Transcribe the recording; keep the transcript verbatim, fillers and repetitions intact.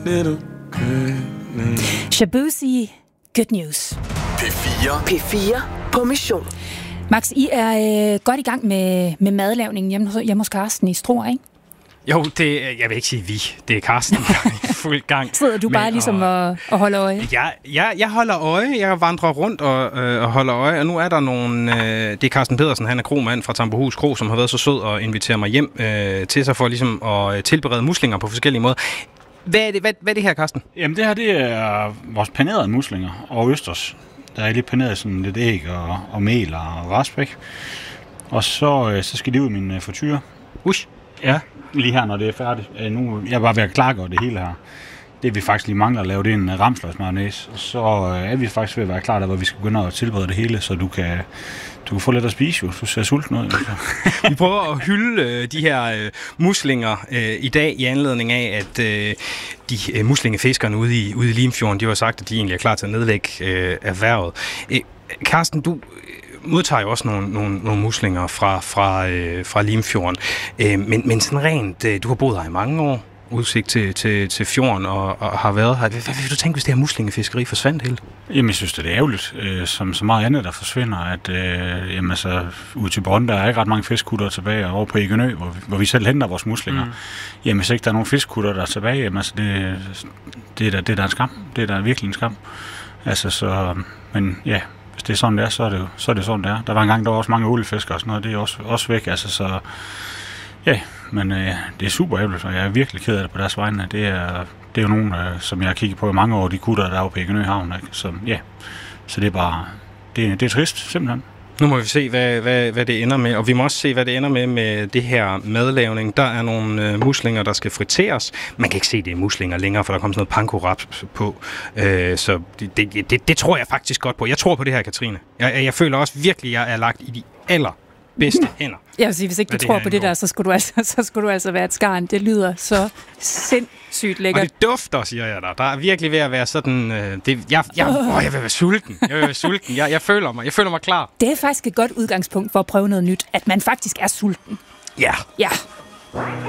Shaboozey, Good News. P fire. P fire på mission. Max, I er øh, godt i gang med, med madlavningen hjemme, hjemme hos Carsten i Struer, ikke? Jo, det, jeg vil ikke sige vi. Det er Carsten, der er i fuld gang. Sidder du bare Men, ligesom og, og, og holder øje? Jeg, jeg, jeg holder øje. Jeg vandrer rundt og, øh, og holder øje. Og nu er der nogle... Øh, det er Carsten Pedersen, han er kromand fra Tamperhus Kro, som har været så sød og inviterer mig hjem øh, til sig for ligesom at tilberede muslinger på forskellige måder. Hvad er det, hvad, hvad er det her, Carsten? Jamen det her, det er vores panerede muslinger og østers. Der er lige paneret sådan lidt æg og, og mel og raspbæk. Og så, øh, så skal de ud i min øh, frityre. Ush. Ja, lige her, når det er færdigt. Øh, nu, jeg er bare ved at klargøre det hele her. Det vi faktisk lige mangler at lave, det er en ramsløgsmayonnaise. Og så øh, er vi faktisk ved at være klar der, hvor vi skal begynde at tilberede det hele, så du kan, du kan få lidt at spise jo. Du ser sulten ud. Vi prøver at hylde øh, de her øh, muslinger øh, i dag i anledning af, at øh, de øh, muslingefiskerne ude i, ude i Limfjorden, de har sagt, at de egentlig er klar til at nedlægge øh, erhvervet. Øh, Carsten, du modtager jo også nogle, nogle, nogle muslinger fra, fra, øh, fra Limfjorden, øh, men, men sådan rent, øh, du har boet her i mange år, udsigt til, til, til fjorden og, og har været her. Hvad, hvad vil du tænke, hvis det her muslingefiskeri forsvandt helt? Jamen, jeg synes, det er ærgerligt, øh, som så meget andet, der forsvinder, at øh, jamen, altså, ude til Brønd, der er ikke ret mange fiskkutter tilbage, og over på Egenø, hvor vi, hvor vi selv henter vores muslinger. Mm. Jamen, hvis ikke der er nogen fiskkutter, der er tilbage, jamen, altså, det, det, er der, det er der en skam. Det er der virkelig en skam. Altså, så, men ja, hvis det er sådan, det er, så er det, så er det sådan, det er. Der var engang, der var også mange oliefiskere og sådan noget, det er også, også væk, altså, så ja, men øh, det er super ærgerligt, og jeg er virkelig ked af det på deres vegne. Det er, det er jo nogen, øh, som jeg har kigget på i mange år, de kutter, der er på Egenø Havn, ikke? Så ja, så det er bare, det, det er trist, simpelthen. Nu må vi se, hvad, hvad, hvad det ender med, og vi må også se, hvad det ender med med det her madlavning. Der er nogle øh, muslinger, der skal friteres. Man kan ikke se, det er muslinger længere, for der kommer sådan noget panko-wrap på. Øh, så det, det, det, det tror jeg faktisk godt på. Jeg tror på det her, Katrine. Jeg, jeg føler også virkelig, at jeg er lagt i de aller bedste hænder. Jeg vil sige, hvis ikke du tror på det der, så skulle, du altså, så skulle du altså være et skarn. Det lyder så sindssygt lækkert. Og det dufter, siger jeg dig. Der er virkelig ved at være sådan... Øh, det, jeg, jeg, åh, jeg vil være sulten. Jeg vil være sulten. Jeg, jeg, føler mig, jeg føler mig klar. Det er faktisk et godt udgangspunkt for at prøve noget nyt. At man faktisk er sulten. Ja. Ja.